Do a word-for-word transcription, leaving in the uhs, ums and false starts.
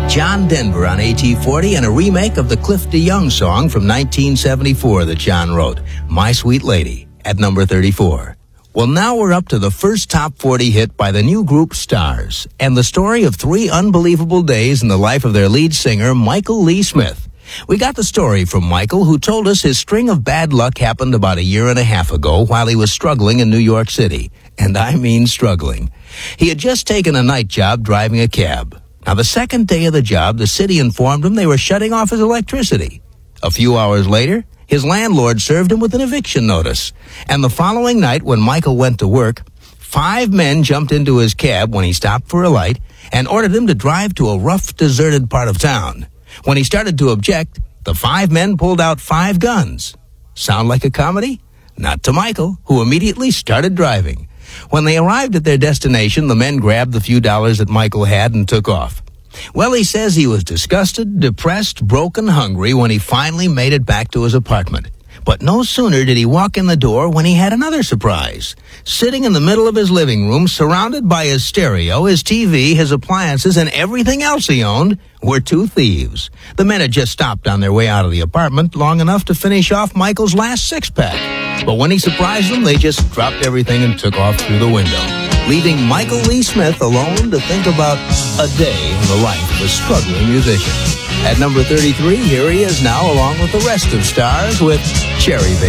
John Denver on A T forty and a remake of the Cliff DeYoung song from nineteen seventy-four that John wrote, My Sweet Lady, at number thirty-four. Well, now we're up to the first top forty hit by the new group Stars, and the story of three unbelievable days in the life of their lead singer, Michael Lee Smith. We got the story from Michael, who told us his string of bad luck happened about a year and a half ago while he was struggling in New York City. And I mean struggling. He had just taken a night job driving a cab. Now, the second day of the job, the city informed him they were shutting off his electricity. A few hours later, his landlord served him with an eviction notice. And the following night, when Michael went to work, five men jumped into his cab when he stopped for a light and ordered him to drive to a rough, deserted part of town. When he started to object, the five men pulled out five guns. Sound like a comedy? Not to Michael, who immediately started driving. When they arrived at their destination, the men grabbed the few dollars that Michael had and took off. Well, he says he was disgusted, depressed, broken, hungry when he finally made it back to his apartment. But no sooner did he walk in the door when he had another surprise. Sitting in the middle of his living room, surrounded by his stereo, his T V, his appliances, and everything else he owned, were two thieves. The men had just stopped on their way out of the apartment long enough to finish off Michael's last six-pack. But when he surprised them, they just dropped everything and took off through the window, leaving Michael Lee Smith alone to think about a day in the life of a struggling musician. At number thirty-three, here he is now along with the rest of Stars with Cherry Baby.